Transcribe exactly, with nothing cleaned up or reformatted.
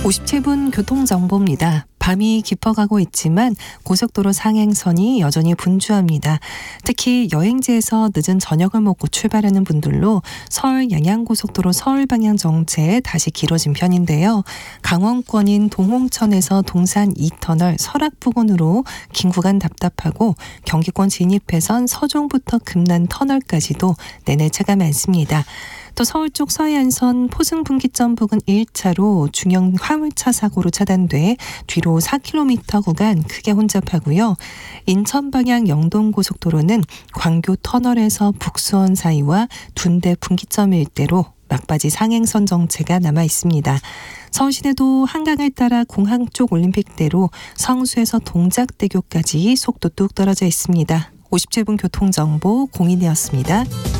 오십칠 분 교통정보입니다. 밤이 깊어가고 있지만 고속도로 상행선이 여전히 분주합니다. 특히 여행지에서 늦은 저녁을 먹고 출발하는 분들로 서울 양양고속도로 서울 방향 정체 다시 길어진 편인데요. 강원권인 동홍천에서 동산 이 터널 설악 부근으로 긴 구간 답답하고 경기권 진입해선 서종부터 금난 터널까지도 내내 차가 많습니다. 또 서울 쪽 서해안선 포승분기점 부근 일 차로 중형 화물차 사고로 차단돼 뒤로 사 킬로미터 구간 크게 혼잡하고요. 인천 방향 영동고속도로는 광교 터널에서 북수원 사이와 둔대 분기점 일대로 막바지 상행선 정체가 남아 있습니다. 서울시내도 한강을 따라 공항 쪽 올림픽대로 성수에서 동작대교까지 속도 뚝 떨어져 있습니다. 오십칠 분 교통정보 공인이었습니다.